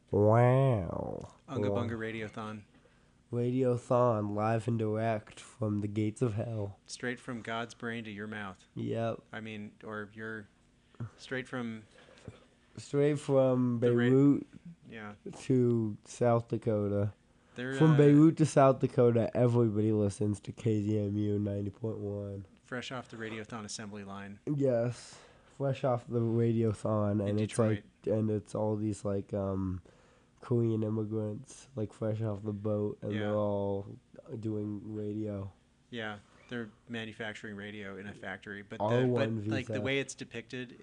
Wow. Unga Bunga Radiothon. Radiothon live and direct from the gates of hell. Straight from God's brain to your mouth. Yep. I mean, or your straight from Straight from the Beirut yeah. to South Dakota. They're From Beirut to South Dakota, everybody listens to KZMU 90.1. fresh off the Radiothon assembly line Yes. Fresh off the Radiothon, in and it's Detroit. it's all these Korean immigrants, like fresh off the boat, and Yeah. they're all doing radio. Yeah, they're manufacturing radio in a factory, but R1 like the visa. way it's depicted